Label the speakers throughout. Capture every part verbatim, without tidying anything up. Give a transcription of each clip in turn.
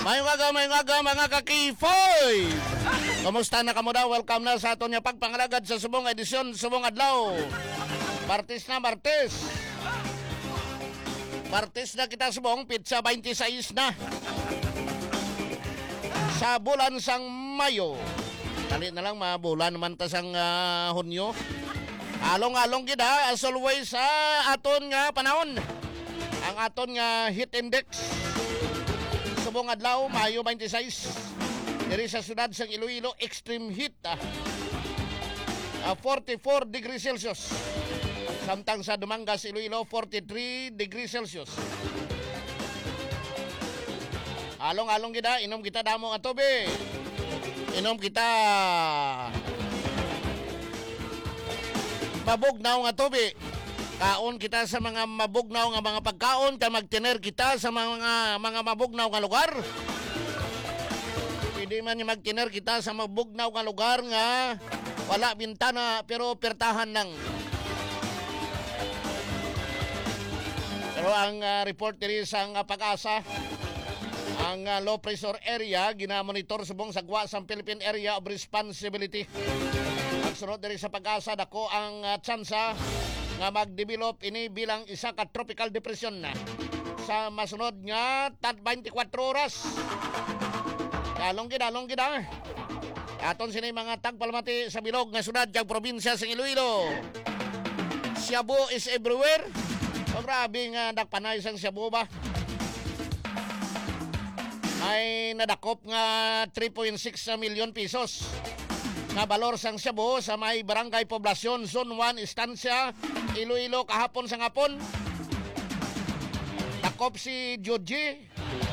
Speaker 1: Mayong aga, mayong aga mga kakifoy! Kumusta na kamo daw? Welcome na sa aton niya pagpangalagad sa subong edisyon, subong adlaw. Martes na, Martes. Martes na kita subong, pizza twenty-six na. Sa bulan sang Mayo. Dali na lang, mabulan naman ta sang uh, Hunyo. Along-along kita, as always, sa aton nga panahon. Ang aton nga heat index. Subong adlaw, Mayo twenty-six. Diri sa siyudad sang Iloilo, extreme heat. Ah. Uh, forty-four degrees Celsius. Samtang sa Dumangas, Iloilo, forty-three degrees Celsius. Along-along kita, inom kita damo nga tubig. Inom kita mabugnaw nga tubig. Kaon kita sa mga mabugnaw nga mga pagkaon, kay magtiner kita sa mga mga mabugnaw nga lugar. Pwede man yung magtiner kita sa mabugnaw nga lugar nga wala bintana pero pertahan lang. Pero ang uh, report diri sa uh, Pag-asa, ang uh, low pressure area ginamonitor subong sagwa sa Philippine Area of Responsibility. Ang sunod diri sa Pag-asa, dako ang uh, tsansa nga mag-develop ini bilang isa ka tropical depression na sa masunod nga tat twenty-four oras. Dalong gid, dalong gid. Aton sini mga tagpalmati sa bilog nga syudad kag probinsya sa Iloilo. Cebu is everywhere. So, grabe nga dakpanay sang Cebu ba? May nadakop nga three point six million pesos nga balor sang Cebu sa may barangay poblasyon Zone one Estancia, Iloilo kahapon sa ngapon. Dakop si Joji,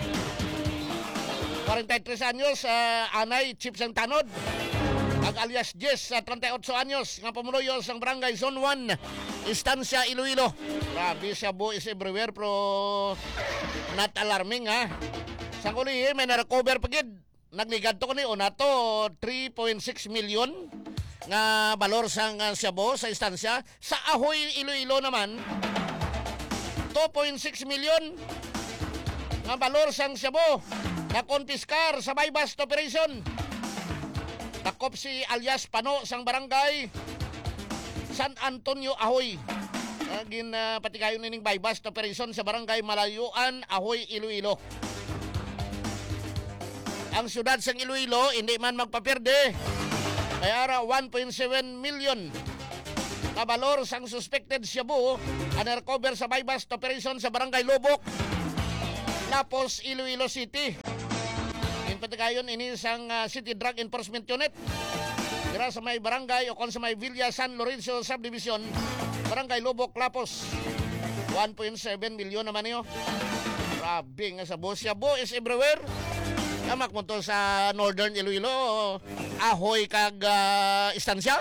Speaker 1: forty-three anyos, uh, anay chief sang tanod. Ang alias Jess, uh, thirty-eight anyos, nga pumuloyo sang barangay Zone one Estancia, Iloilo. Grabe, Cebu is everywhere pero not alarming ha. Sang uli, may na-recover pagid. Nagligad to ko ni una to three point six million nga balor sang uh, Cebu sa istansya. Sa Ahoy, Iloilo naman two point six million nga balor sang Cebu na konpiskar sa buy-bust operation. Takop si alias Pano sang barangay San Antonio, Ahoy. Uh, gin uh, patikayon nining buy-bust operation sa barangay Malayuan, Ahoy, Iloilo. Ang syudad sang Iloilo hindi man magpaperde. Kaya ra one point seven million na balor sang suspected Cebu ang recover sa buy-bust operation sa barangay Lubok, Lapos, Iloilo City. In patikayon ini sang uh, City Drug Enforcement Unit. Dira sa may barangay o kon sa may Villa San Lorenzo Subdivision, barangay Lubok, Lapos. one point seven million naman niyo. Grabe nga sa Cebu is everywhere. Tamak mo to sa Northern Iloilo, Ahoy kag uh, istansya.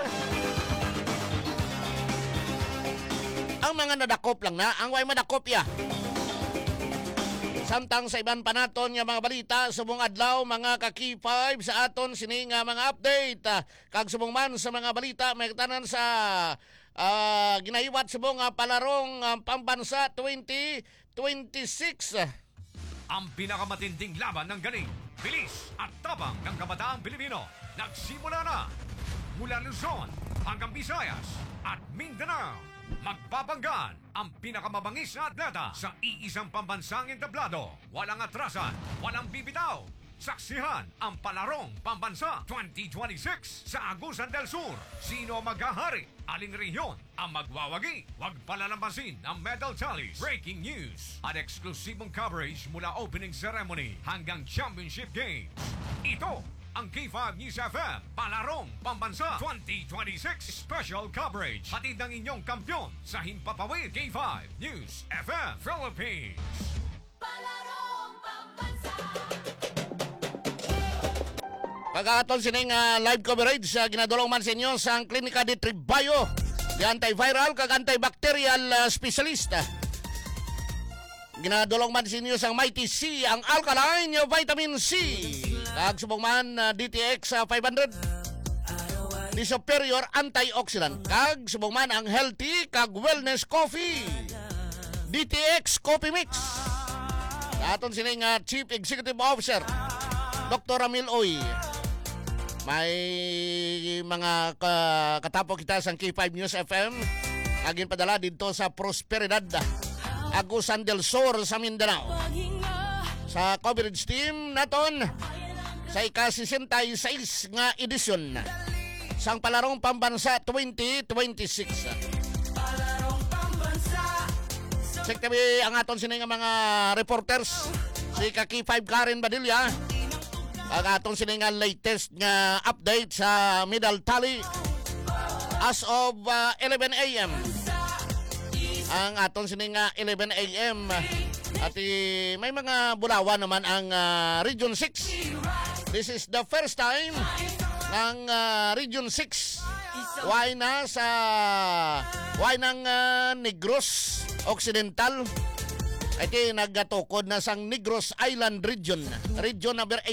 Speaker 1: Ang mga nadakop lang na, ang way madakop ya. Samtang sa iban pa naton nga mga balita, subong adlaw mga ka-Key five sa aton sini nga mga update. Kag subong man sa mga balita, may katanan sa uh, ginahiwat subong uh, palarong uh, pambansa twenty twenty-six.
Speaker 2: Ang pinakamatinding laban ng galing, bilis at tabang ng kabataang Pilipino nagsimula na. Mula Luzon hanggang Visayas at Mindanao, magpapanggan ang pinakamabangis na atleta sa iisang pambansang entablado. Walang atrasan, walang bibitaw. Saksihan ang Palarong Pambansa twenty twenty-six sa Agusan del Sur. Sino maghahari? Aling rehiyon ang magwawagi? Huwag palalampasin ang medal tallies, breaking news at eksklusibong coverage mula opening ceremony hanggang championship games. Ito ang K five News F M Palarong Pambansa twenty twenty-six special coverage. Hatid ng inyong kampyon sa Himpapawid. K five News F M Philippines.
Speaker 3: Palarong Pambansa.
Speaker 1: Pagkatol sining uh, live coverage sa uh, ginadulong man sa inyo sa Klinika de Tribayo, di antiviral kag antibacterial uh, specialist. Ginadulong man sa inyo sa Mighty C, ang alkaline vitamin C. Kag subong man uh, D T X uh, five hundred. Di superior antioxidant. Kag subong man ang healthy kag wellness coffee. D T X Coffee Mix. Aton sini nga Chief Executive Officer Doctor Ramil Oy. May mga ka- katapok kita sa K five News F M agin padala dito sa Prosperidad Agusan del Sur sa Mindanao. Sa coverage team naton sa ika-sesenta y seis nga edisyon sang Palarong Pambansa twenty twenty-six. Check tabi ang aton sini nga mga reporters si K five Karen Badilla. Ang aton sini nga latest nga update sa medal tally as of uh, eleven a m Ang aton sini nga eleven a m at eh, may mga bulawan naman ang uh, Region six. This is the first time ng uh, Region six why na sa why ng uh, Negros Occidental. Iti nagatukod na sang Negros Island Region. Region number